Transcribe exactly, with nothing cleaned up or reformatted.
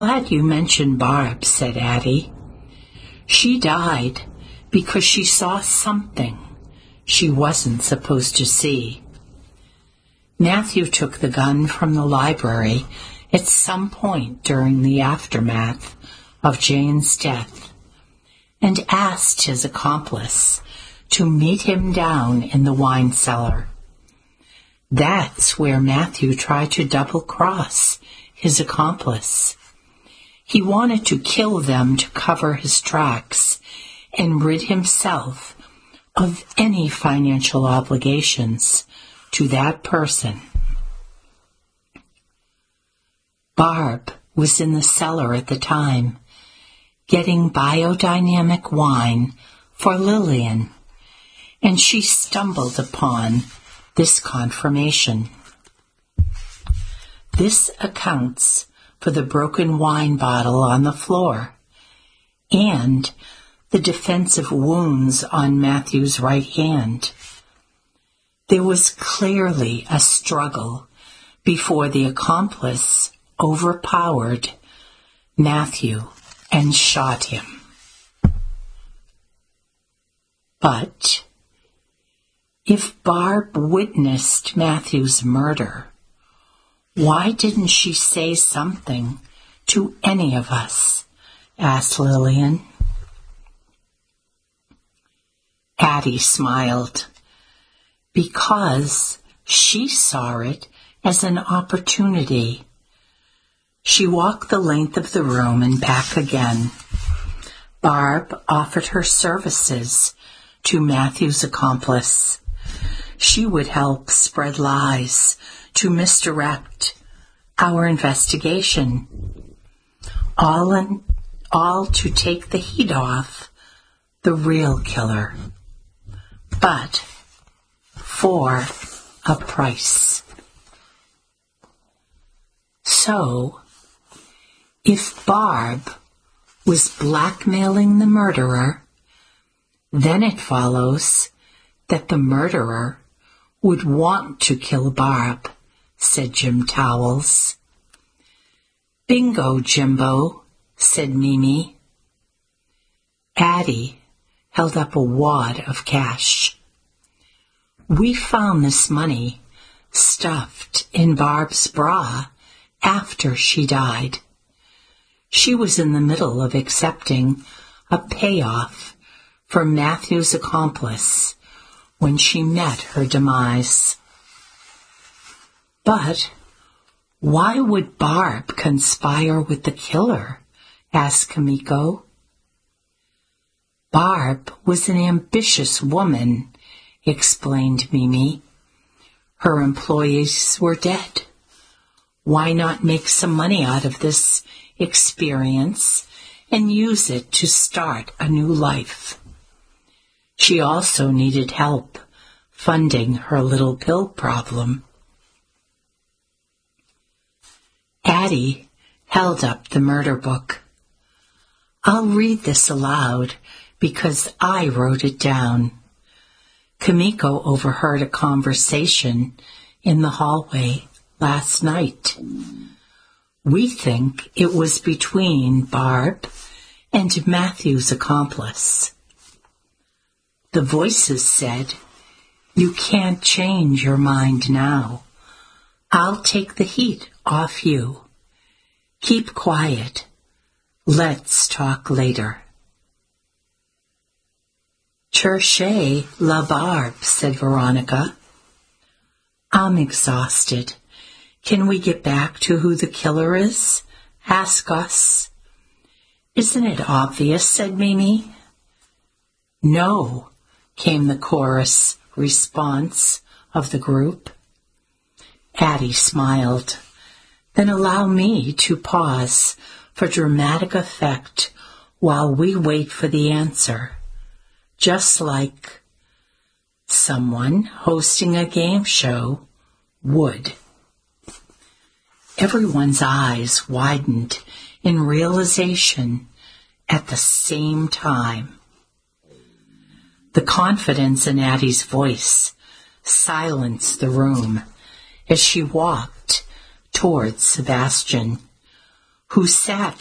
"Glad you mentioned Barb," said Addie. "She died because she saw something she wasn't supposed to see." Matthew took the gun from the library at some point during the aftermath of Jane's death and asked his accomplice to meet him down in the wine cellar. That's where Matthew tried to double-cross his accomplice. He wanted to kill them to cover his tracks and rid himself of any financial obligations to that person. Barb was in the cellar at the time, getting biodynamic wine for Lillian, and she stumbled upon this confirmation. This accounts for the broken wine bottle on the floor and the defensive wounds on Matthew's right hand. There was clearly a struggle before the accomplice overpowered Matthew and shot him. But if Barb witnessed Matthew's murder, why didn't she say something to any of us? Asked Lillian. Addie smiled. Because she saw it as an opportunity. She walked the length of the room and back again. Barb offered her services to Matthew's accomplice. She would help spread lies to misdirect our investigation, all in, all to take the heat off the real killer, but for a price. So, if Barb was blackmailing the murderer, then it follows that the murderer would want to kill Barb, said Jim Towles. Bingo, Jimbo, said Mimi. Addie held up a wad of cash. We found this money stuffed in Barb's bra after she died. She was in the middle of accepting a payoff for Matthew's accomplice when she met her demise. But why would Barb conspire with the killer? Asked Kimiko. Barb was an ambitious woman, explained Mimi. Her employees were dead. Why not make some money out of this experience and use it to start a new life? She also needed help funding her little pill problem. Addie held up the murder book. I'll read this aloud because I wrote it down. Kimiko overheard a conversation in the hallway last night. We think it was between Barb and Matthew's accomplice. The voices said, "You can't change your mind now. I'll take the heat off you. Keep quiet. Let's talk later." Cherchez la Barbe, said Veronica. I'm exhausted. Can we get back to who the killer is? Asked Gus. Isn't it obvious, said Mimi. No, came the chorus response of the group. Addie smiled. Then allow me to pause for dramatic effect while we wait for the answer. Just like someone hosting a game show would. Everyone's eyes widened in realization at the same time. The confidence in Addie's voice silenced the room as she walked towards Sebastian, who sat